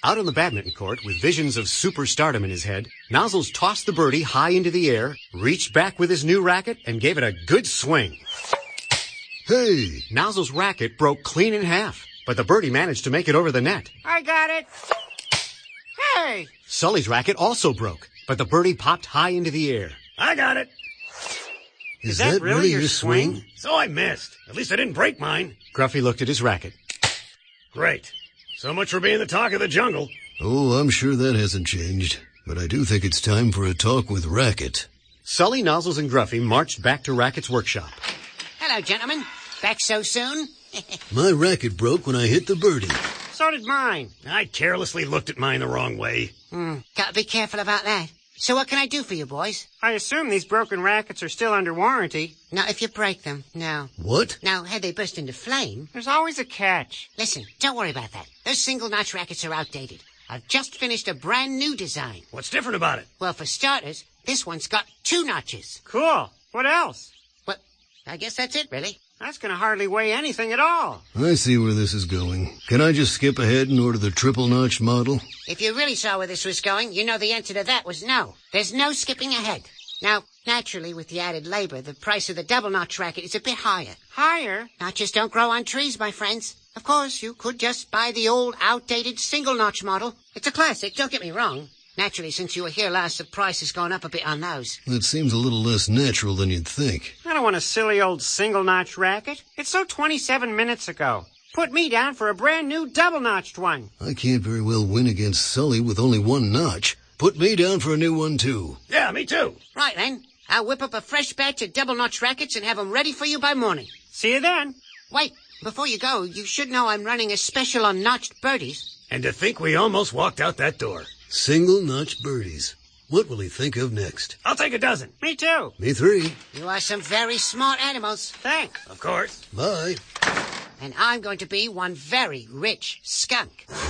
Out on the badminton court, with visions of superstardom in his head, Nozzles tossed the birdie high into the air, reached back with his new racket, and gave it a good swing. Hey! Nozzles' racket broke clean in half, but the birdie managed to make it over the net. I got it. Hey! Sully's racket also broke, but the birdie popped high into the air. I got it. Is that really your swing? So I missed. At least I didn't break mine. Gruffy looked at his racket. Great. So much for being the talk of the jungle. Oh, I'm sure that hasn't changed. But I do think it's time for a talk with Racket. Sully, Nozzles, and Gruffy marched back to Racket's workshop. Hello, gentlemen. Back so soon? My racket broke when I hit the birdie. So did mine. I carelessly looked at mine the wrong way. Gotta be careful about that. So what can I do for you, boys? I assume these broken rackets are still under warranty. Now, if you break them, no. What? Now, had they burst into flame... There's always a catch. Listen, don't worry about that. Those single-notch rackets are outdated. I've just finished a brand-new design. What's different about it? Well, for starters, this one's got 2 notches. Cool. What else? Well, I guess that's it, really. That's going to hardly weigh anything at all. I see where this is going. Can I just skip ahead and order the triple-notch model? If you really saw where this was going, you know the answer to that was no. There's no skipping ahead. Now, naturally, with the added labor, the price of the double-notch racket is a bit higher. Higher? Notches don't grow on trees, my friends. Of course, you could just buy the old, outdated single-notch model. It's a classic, don't get me wrong. Naturally, since you were here last, the price has gone up a bit on those. That seems a little less natural than you'd think. I don't want a silly old single-notch racket. It's so 27 minutes ago. Put me down for a brand-new double-notched one. I can't very well win against Sully with only 1 notch. Put me down for a new one, too. Yeah, me too. Right, then. I'll whip up a fresh batch of double-notch rackets and have them ready for you by morning. See you then. Wait, before you go, you should know I'm running a special on notched birdies. And to think we almost walked out that door. Single-notch birdies. What will he think of next? I'll take a dozen. Me too. Me 3. You are some very smart animals. Thanks. Of course. Bye. And I'm going to be one very rich skunk.